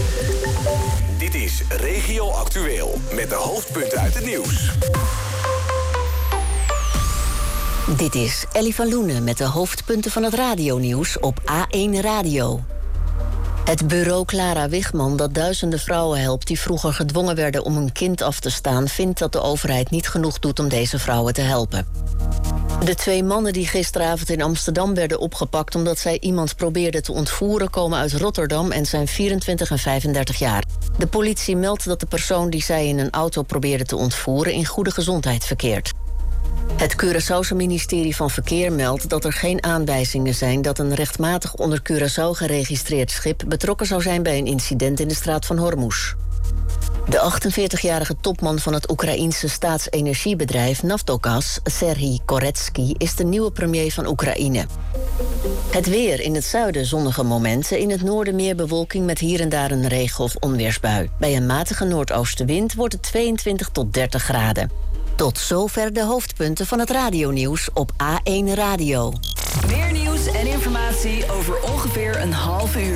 Dit is Regio Actueel met de hoofdpunten uit het nieuws. Dit is Ellie van Loenen met de hoofdpunten van het radionieuws op A1 Radio. Het bureau Clara Wigman, dat duizenden vrouwen helpt die vroeger gedwongen werden om een kind af te staan, vindt dat de overheid niet genoeg doet om deze vrouwen te helpen. De 2 mannen die gisteravond in Amsterdam werden opgepakt omdat zij iemand probeerden te ontvoeren, komen uit Rotterdam en zijn 24 en 35 jaar. De politie meldt dat de persoon die zij in een auto probeerde te ontvoeren in goede gezondheid verkeert. Het Curaçaose ministerie van Verkeer meldt dat er geen aanwijzingen zijn dat een rechtmatig onder Curaçao geregistreerd schip betrokken zou zijn bij een incident in de straat van Hormuz. De 48-jarige topman van het Oekraïense staatsenergiebedrijf Naftogaz, Serhiy Koretsky, is de nieuwe premier van Oekraïne. Het weer: in het zuiden zonnige momenten, in het noorden meer bewolking met hier en daar een regen- of onweersbui. Bij een matige noordoostenwind wordt het 22 tot 30 graden. Tot zover de hoofdpunten van het radionieuws op A1 Radio. Meer nieuws en informatie over ongeveer een half uur.